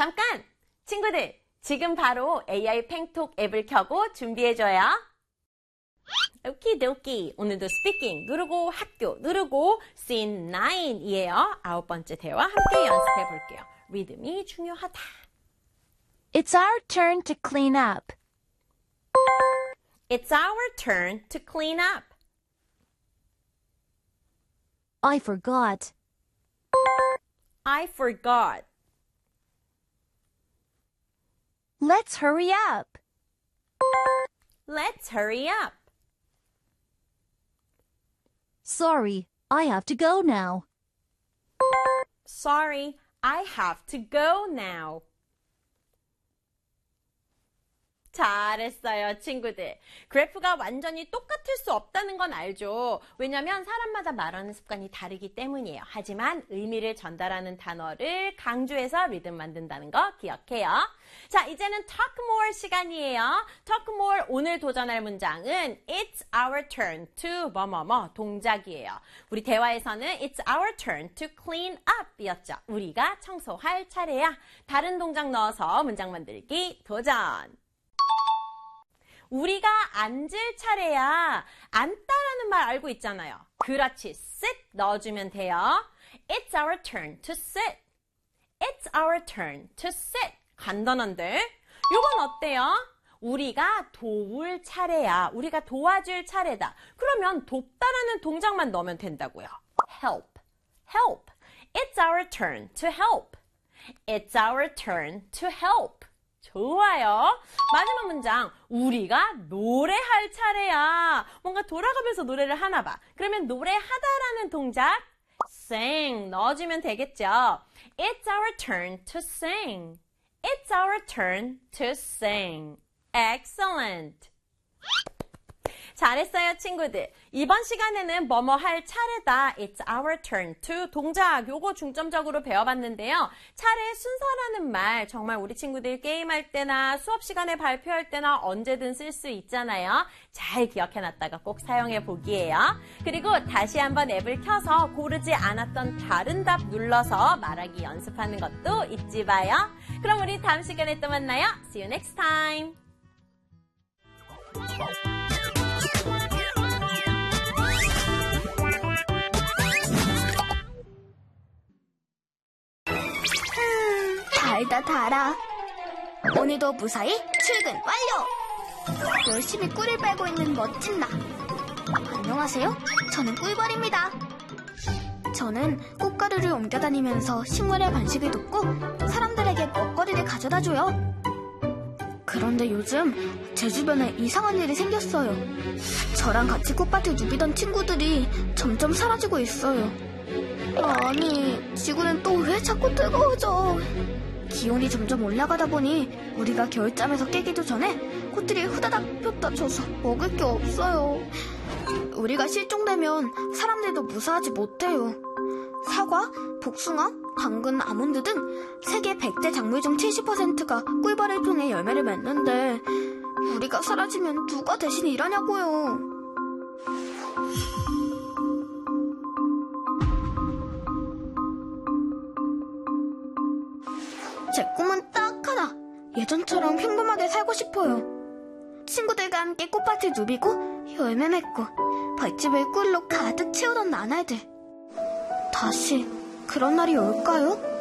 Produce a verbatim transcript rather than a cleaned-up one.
잠깐! 친구들, 지금 바로 에이아이 팽톡 앱을 켜고 준비해줘요. 오키도키. 오늘도 스피킹 누르고 학교 누르고 씬 나인이에요. 아홉 번째 대화 함께 연습해 볼게요. 리듬이 중요하다. It's our turn to clean up. It's our turn to clean up. I forgot. I forgot. Let's hurry up. Let's hurry up. Sorry, I have to go now. Sorry, I have to go now. 잘했어요, 친구들. 그래프가 완전히 똑같을 수 없다는 건 알죠. 왜냐면 사람마다 말하는 습관이 다르기 때문이에요. 하지만 의미를 전달하는 단어를 강조해서 리듬 만든다는 거 기억해요. 자, 이제는 talk more 시간이에요. talk more 오늘 도전할 문장은 It's our turn to 뭐뭐뭐 동작이에요. 우리 대화에서는 It's our turn to clean up 이었죠. 우리가 청소할 차례야. 다른 동작 넣어서 문장 만들기 도전. 우리가 앉을 차례야. 앉다라는 말 알고 있잖아요. 그렇지. sit 넣어주면 돼요. It's our turn to sit. It's our turn to sit. 간단한데? 이건 어때요? 우리가 도울 차례야. 우리가 도와줄 차례다. 그러면 돕다라는 동작만 넣으면 된다고요. help. help. It's our turn to help. It's our turn to help. 좋아요. 마지막 문장. 우리가 노래할 차례야. 뭔가 돌아가면서 노래를 하나 봐. 그러면 노래하다라는 동작 sing 넣어주면 되겠죠. It's our turn to sing. It's our turn to sing. Excellent. 잘했어요, 친구들. 이번 시간에는 뭐뭐 할 차례다. It's our turn to 동작. 요거 중점적으로 배워봤는데요. 차례 순서라는 말 정말 우리 친구들 게임할 때나 수업 시간에 발표할 때나 언제든 쓸 수 있잖아요. 잘 기억해놨다가 꼭 사용해 보기예요. 그리고 다시 한번 앱을 켜서 고르지 않았던 다른 답 눌러서 말하기 연습하는 것도 잊지 마요. 그럼 우리 다음 시간에 또 만나요. See you next time. 달다 달아. 오늘도 무사히 출근 완료. 열심히 꿀을 빨고 있는 멋진 나. 안녕하세요. 저는 꿀벌입니다. 저는 꽃가루를 옮겨다니면서 식물의 번식을 돕고 사람들에게 먹거리를 가져다줘요. 그런데 요즘 제 주변에 이상한 일이 생겼어요. 저랑 같이 꽃밭을 누비던 친구들이 점점 사라지고 있어요. 아니, 지구는 또 왜 자꾸 뜨거워져? 기온이 점점 올라가다 보니 우리가 겨울잠에서 깨기도 전에 꽃들이 후다닥 폈다 져서 먹을 게 없어요. 우리가 실종되면 사람들도 무사하지 못해요. 사과, 복숭아, 당근, 아몬드 등 세계 백 대 작물 중 칠십 퍼센트가 꿀벌을 통해 열매를 맺는데 우리가 사라지면 누가 대신 일하냐고요. 제 꿈은 딱 하나. 예전처럼 평범하게 살고 싶어요. 친구들과 함께 꽃밭을 누비고 열매 맺고 벌집을 꿀로 가득 채우던 나날들. 다시 그런 날이 올까요?